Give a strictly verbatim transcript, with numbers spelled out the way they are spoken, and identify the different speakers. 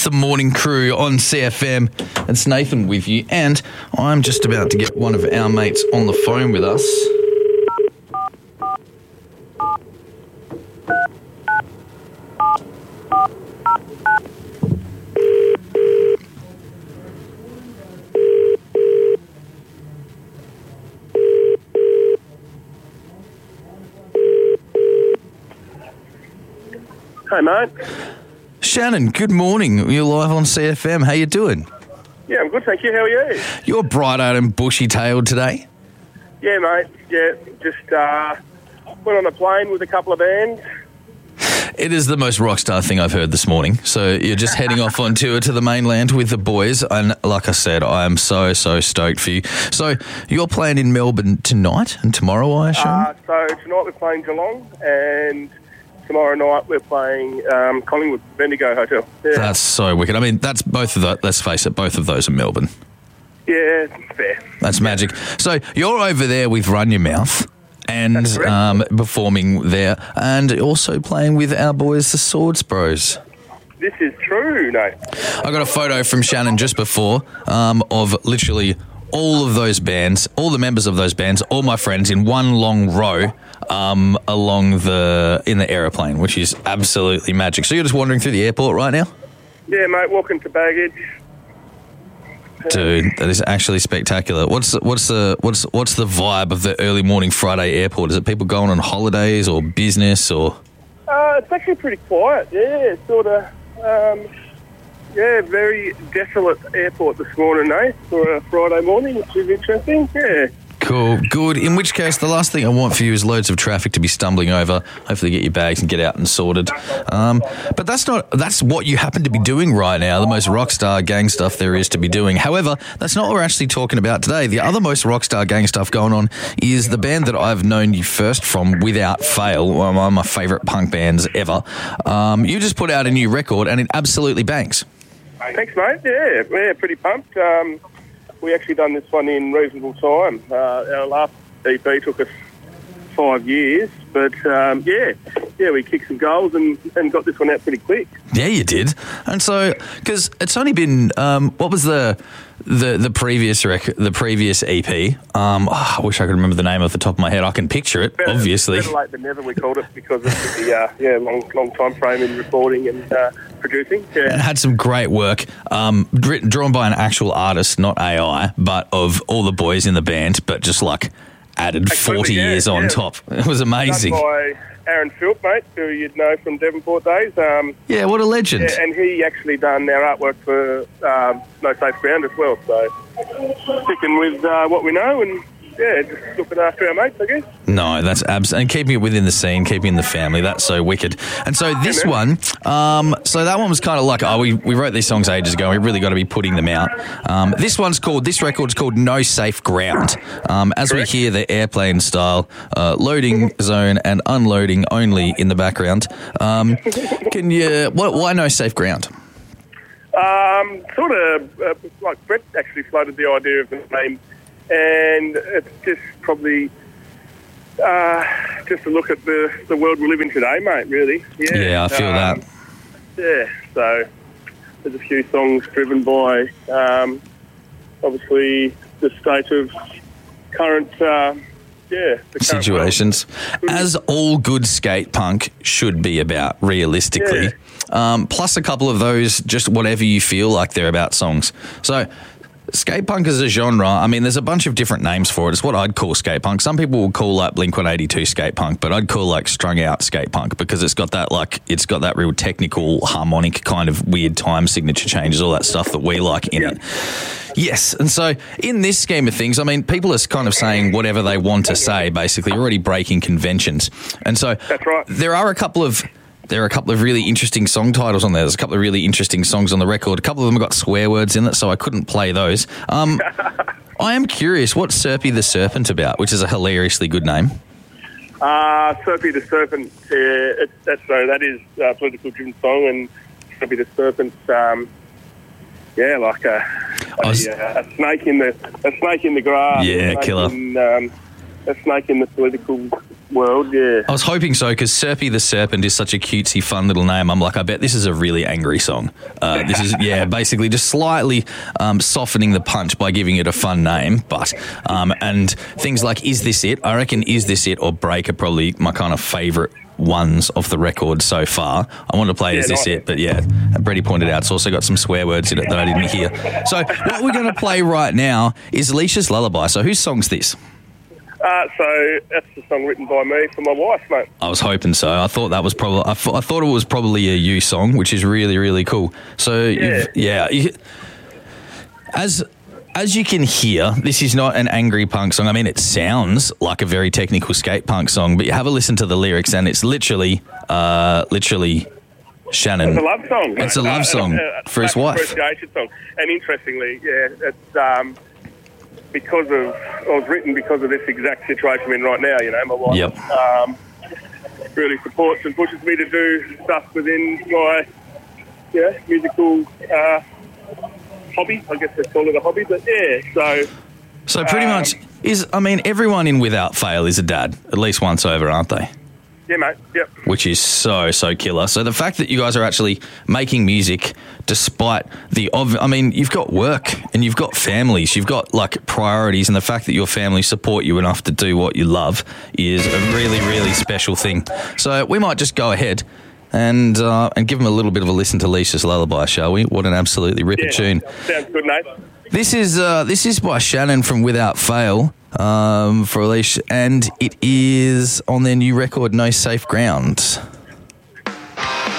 Speaker 1: with the morning crew on C F M. It's Nathan with you, and I'm just about to get one of our mates on the phone with us.
Speaker 2: Hey, mate.
Speaker 1: Shannon, good morning. You're live on C F M. How you doing?
Speaker 2: Yeah, I'm good, thank you. How are you?
Speaker 1: You're bright-eyed and bushy-tailed today.
Speaker 2: Yeah, mate. Yeah, just uh, went on a plane with a couple of bands.
Speaker 1: It is the most rock star thing I've heard this morning. So you're just heading off on tour to the mainland with the boys. And like I said, I am so, so stoked for you. So you're playing in Melbourne tonight and tomorrow, I assume?
Speaker 2: Uh, so tonight we're playing Geelong, and tomorrow night we're playing um, Collingwood, Bendigo Hotel. Yeah.
Speaker 1: That's so wicked. I mean, that's both of the, let's face it, both of those are Melbourne.
Speaker 2: Yeah, fair.
Speaker 1: That's magic. So you're over there with Run Your Mouth and um, performing there, and also playing with our boys, the Swords Bros.
Speaker 2: This is true, Nate.
Speaker 1: I got a photo from Shannon just before um, of literally all of those bands, all the members of those bands, all my friends in one long row um, along the in the aeroplane, which is absolutely magic. So you're just wandering through the airport right now?
Speaker 2: Yeah, mate, walking to baggage.
Speaker 1: Dude, that is actually spectacular. What's the, what's the what's what's the vibe of the early morning Friday airport? Is it people going on holidays or business or?
Speaker 2: Uh, it's actually pretty quiet. Yeah, sort of. Um, yeah, very desolate airport this morning, eh? For a Friday morning, which is interesting. Yeah.
Speaker 1: Cool, good. In which case, the last thing I want for you is loads of traffic to be stumbling over. Hopefully get your bags and get out and sorted. Um, but that's not, that's what you happen to be doing right now, the most rock star gang stuff there is to be doing. However, that's not what we're actually talking about today. The other most rock star gang stuff going on is the band that I've known you first from, without fail, one of my favourite punk bands ever. Um, you just put out a new record and it absolutely bangs.
Speaker 2: Thanks, mate. Yeah, yeah, pretty pumped. Um, we actually done this one in reasonable time. Uh, our last E P took us five years, but um, yeah, yeah, we kicked some goals and, and got this one out pretty quick.
Speaker 1: Yeah, you did. And so, because it's only been, um, what was the the the previous rec- the previous E P? Um, oh, I wish I could remember the name off the top of my head. I can picture it,
Speaker 2: better,
Speaker 1: obviously.
Speaker 2: Better late than never, we called it, because of the uh, yeah long long time frame in recording and uh, producing. Yeah.
Speaker 1: And had some great work, um, written, drawn by an actual artist, not A I, but of all the boys in the band, but just like added
Speaker 2: Absolutely,
Speaker 1: forty
Speaker 2: yeah,
Speaker 1: years on
Speaker 2: yeah.
Speaker 1: top. It was amazing.
Speaker 2: Done by Aaron Philp, mate, who you'd know from Devonport days. Um,
Speaker 1: Yeah, what a legend.
Speaker 2: yeah, and he actually done our artwork for um, No Safe Ground as well. So sticking with uh, what we know and yeah, just looking after our mates, I guess.
Speaker 1: No, that's abs- and keeping it within the scene, keeping the family. That's so wicked. And so this one, um, so that one was kind of like, oh, we, we wrote these songs ages ago. We really got to be putting them out. Um, this one's called, this record's called No Safe Ground. Um, as
Speaker 2: Correct.
Speaker 1: we hear the airplane style, uh, loading zone and unloading only in the background. Um, can you? What, why No Safe Ground?
Speaker 2: Um, sort of uh, like Brett actually floated the idea of the name, and it's just probably uh, just a look at the, the world we live in today, mate, really. Yeah,
Speaker 1: Yeah, I feel
Speaker 2: um,
Speaker 1: that.
Speaker 2: Yeah, so there's a few songs driven by, um, obviously, the state of current, uh, yeah, the current
Speaker 1: Situations,
Speaker 2: world.
Speaker 1: as all good skate punk should be about, realistically.
Speaker 2: Yeah.
Speaker 1: Um, plus a couple of those, just whatever you feel like they're about songs. So skate punk as a genre, I mean, there's a bunch of different names for it. It's what I'd call skate punk. Some people will call like Blink one eighty-two skate punk, but I'd call like strung out skate punk because it's got that like, it's got that real technical, harmonic kind of weird time signature changes, all that stuff that we like in
Speaker 2: Yeah.
Speaker 1: it. Yes, and so in this scheme of things, I mean, people are kind of saying whatever they want to say, basically. You're already breaking conventions. And so
Speaker 2: That's right.
Speaker 1: there are a couple of there are a couple of really interesting song titles on there. There's a couple of really interesting songs on the record. A couple of them have got swear words in it, so I couldn't play those. Um, I am curious, what's Serpy the Serpent about, which is a hilariously good name?
Speaker 2: Uh, Serpy the Serpent, uh, it's, that's, so that is a political driven song, and Serpy the Serpent, um, yeah, like a, a,
Speaker 1: was-
Speaker 2: uh, a snake in the a snake in the grass.
Speaker 1: Yeah,
Speaker 2: a snake
Speaker 1: killer.
Speaker 2: In, um, a snake in the political world, yeah.
Speaker 1: I was hoping so, because Serpy the Serpent is such a cutesy, fun little name. I'm like, I bet this is a really angry song. Uh, this is, yeah, basically just slightly um, softening the punch by giving it a fun name. But, um, and things like Is This It? I reckon Is This It or Break are probably my kind of favourite ones off the record so far. I wanted to play
Speaker 2: Yeah,
Speaker 1: Is This
Speaker 2: nice.
Speaker 1: It? But yeah, Brady pointed out it's also got some swear words in it that I didn't hear. So what we're going to play right now is Alicia's Lullaby. So whose song's this?
Speaker 2: Uh, so that's the song written by me for my wife, mate.
Speaker 1: I was hoping so. I thought that was probably. I, th- I thought it was probably a you song, which is really, really cool. So
Speaker 2: Yeah.
Speaker 1: you've, yeah, you, as as you can hear, this is not an angry punk song. I mean, it sounds like a very technical skate punk song, but you have a listen to the lyrics, and it's literally, uh, literally Shannon.
Speaker 2: It's a love song.
Speaker 1: It's a love
Speaker 2: Uh,
Speaker 1: song
Speaker 2: uh,
Speaker 1: for his
Speaker 2: uh,
Speaker 1: wife.
Speaker 2: Appreciation song. And interestingly, yeah, it's um, because of, it was written because of this exact situation I'm in right now, you know, my wife
Speaker 1: Yep.
Speaker 2: um, really supports and pushes me to do stuff within my, yeah, musical uh, hobby. I guess they call it a hobby, but yeah, so...
Speaker 1: So pretty
Speaker 2: Um,
Speaker 1: much is. I mean, everyone in Without Fail is a dad at least once over, aren't they?
Speaker 2: Yeah, mate, yep.
Speaker 1: Which is so, so killer. So the fact that you guys are actually making music despite the, ob- I mean, you've got work and you've got families, you've got like priorities, and the fact that your family support you enough to do what you love is a really, really special thing. So we might just go ahead and uh, and give them a little bit of a listen to Alicia's Lullaby, shall we? What an absolutely ripper
Speaker 2: Yeah,
Speaker 1: tune.
Speaker 2: sounds good, mate.
Speaker 1: This is uh, this is by Shannon from Without Fail um, for Alicia, and it is on their new record, No Safe Ground.